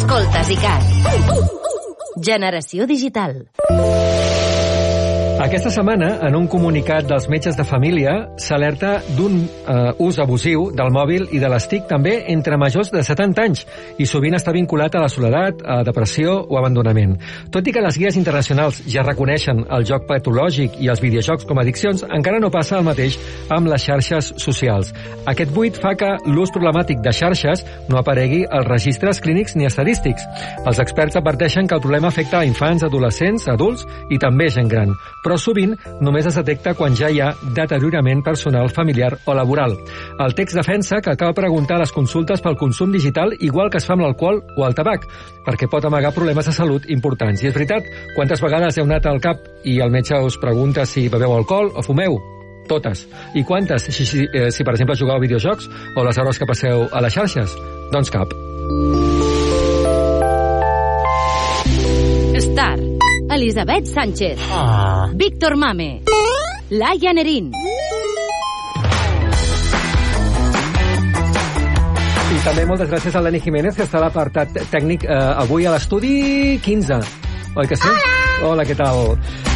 Escoltes ICAT. Generació digital. Aquesta setmana, en un comunicat dels metges de família, s'alerta d'un ús abusiu del mòbil i de les TIC també entre majors de 70 anys i sovint està vinculat a la soledat, a depressió o abandonament. Tot i que les guies internacionals ja reconeixen el joc patològic i els videojocs com a addiccions, encara no passa el mateix amb les xarxes socials. Aquest buit fa que l'ús problemàtic de xarxes no aparegui als registres clínics ni estadístics. Els experts adverteixen que el problema afecta a infants, adolescents, adults i també gent gran, però sovint només es detecta quan ja hi ha deteriorament personal, familiar o laboral. El text defensa que cal preguntar a les consultes pel consum digital igual que es fa amb l'alcohol o el tabac, perquè pot amagar problemes de salut importants. I és veritat, quantes vegades heu anat al CAP i el metge us pregunta si beveu alcohol o fumeu? Totes. I quantes, si per exemple jugueu a videojocs o les hores que passeu a les xarxes? Doncs cap. Star. Elisabet Sánchez. Víctor Mame. Laia Nerín. I també moltes gràcies a l'Eni Jiménez, que està a l'apartat tècnic avui a l'estudi 15. Oi que sí? Hola, què tal?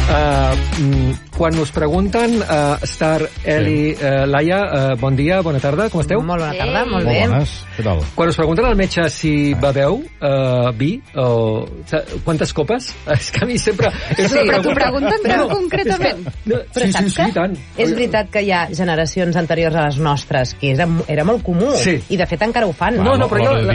Quan us pregunten, Star, Eli, Laia, bon dia, bona tarda, com esteu? Molt bona tarda, molt bé. Bones, què tal? Quan us pregunten al metge si beveu vi o quantes copes, és que a mi sempre... Sí, però t'ho pregunten molt concretament. Però saps que tant. És veritat que hi ha generacions anteriors a les nostres que era molt comú, i de fet encara ho fan. No, però jo...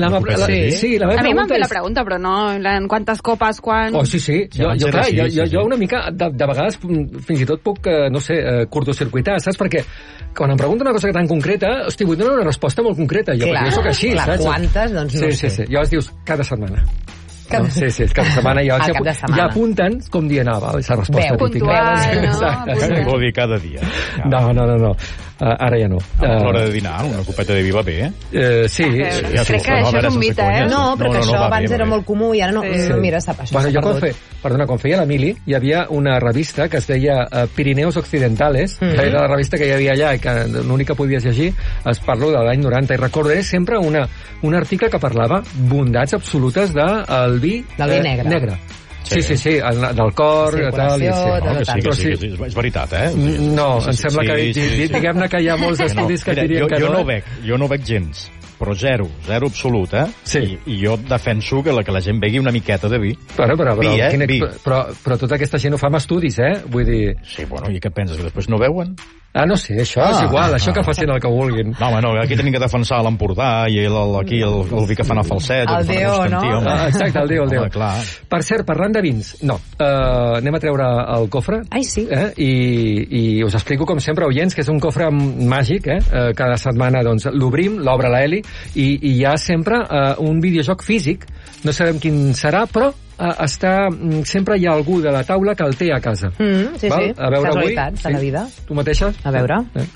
A mi m'han fet la pregunta, però no en quantes copes, quan... Oh, sí. Jo una mica, de vegades, fins i tot puc, no sé, curtocircuitar, saps? Perquè quan em pregunten una cosa tan concreta, hosti, vull donar una resposta molt concreta. Perquè jo soc així, saps? Quantes, doncs no sé. Sí. Llavors dius, cada setmana. Sí, cada setmana ja apunten com dient, la resposta típica. Puntual, no? Vol dir cada dia. No. Ara ja no. A l'hora de dinar, una copeta de vi va bé, Sí. Crec que això és un mite, No, però que això abans era molt comú i ara no. Mira, s'ha perdut. Quan feia l'Emili, hi havia una revista que es deia Pirineos Occidentales, que era la revista que hi havia allà i que l'únic que podies llegir, es parlo de l'any 90, i recordaré sempre un article que parlava bondats absolutes del vi negre. Sí, del cor, tal. Sí, és veritat, No, em sembla que, diguem-ne que hi ha molts estudis que dirien que no. Jo no veig gens, però zero absolut, Sí. I jo defenso que la gent begui una miqueta de vi. Però tota aquesta gent ho fa amb estudis, Vull dir... Sí, bueno, i què penses, que després no veuen? No sé, això és igual, això que facin el que vulguin. No, aquí tenim que defensar l'Empordà i aquí el vi que fan a falset. El Déu, no? Exacte, el Déu. Clar. Per cert, parlant de vins, anem a treure el cofre. Ai, sí. I us explico, com sempre, oients, que és un cofre màgic, cada setmana l'obrim, l'obre l'Eli, i hi ha sempre un videojoc físic, no sabem quin serà, però sempre hi ha algú de la taula que el té a casa. Sí. A veure avui. Casualitats de la vida. Tu mateixa? A veure.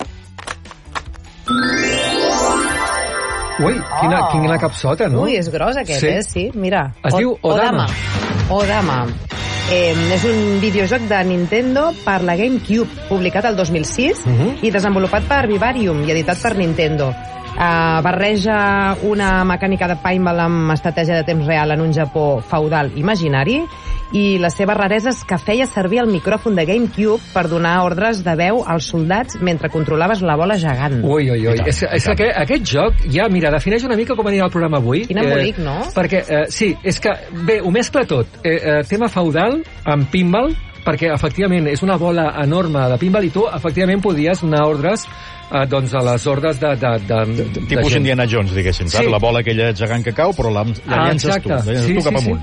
Ui, quina capsota, no? Ui, és gros aquest, sí. Mira. Es diu Odama. Odama. És un videojoc de Nintendo per la GameCube, publicat el 2006 i desenvolupat per Vivarium i editat per Nintendo. Barreja una mecànica de paintball amb estratègia de temps real en un Japó feudal imaginari, i la seva raresa és que feia servir el micròfon de GameCube per donar ordres de veu als soldats mentre controlaves la bola gegant. Ui. És que aquest joc ja, mira, defineix una mica com anirà el programa avui. Quin embolic, no? Perquè, sí, és que, bé, ho mescla tot. Tema feudal amb pinball, perquè efectivament és una bola enorme de pinball i tu efectivament podies donar ordres a les ordres de tipus Indiana Jones, diguéssim, saps? La bola aquella gegant que cau, però la llences tu cap amunt.